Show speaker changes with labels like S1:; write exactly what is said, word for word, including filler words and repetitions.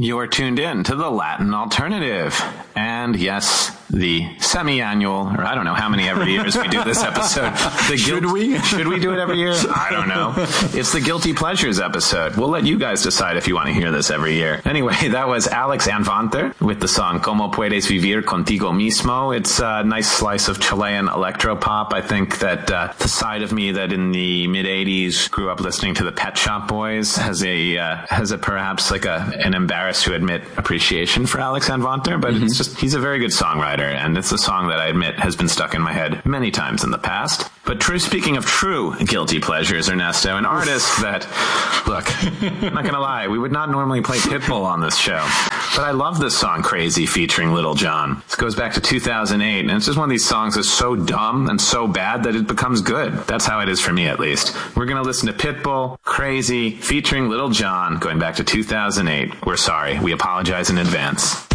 S1: You're tuned in to the Latin Alternative. And yes, the semi-annual, or I don't know how many every years we do this episode. The
S2: should guilt- we?
S1: Should we do it every year? I don't know. It's the Guilty Pleasures episode. We'll let you guys decide if you want to hear this every year. Anyway, that was Alex Anwandter with the song Como Puedes Vivir Contigo Mismo. It's a nice slice of Chilean electropop. I think that uh, the side of me that in the mid-eighties grew up listening to the Pet Shop Boys has a uh, has a perhaps like a an embarrassed to admit appreciation for Alex Anwandter, but mm-hmm. it's just he's a very good songwriter, and it's a song that I admit has been stuck in my head many times in the past. But true, speaking of true guilty pleasures, Ernesto, an artist that, look, I'm not gonna lie, we would not normally play Pitbull on this show, but I love this song Crazy featuring Little John. This goes back to two thousand eight, and it's just one of these songs that's so dumb and so bad that it becomes good. That's how it is for me, at least. We're gonna listen to Pitbull, Crazy featuring Little John, going back to two thousand eight. We're sorry. We apologize in advance.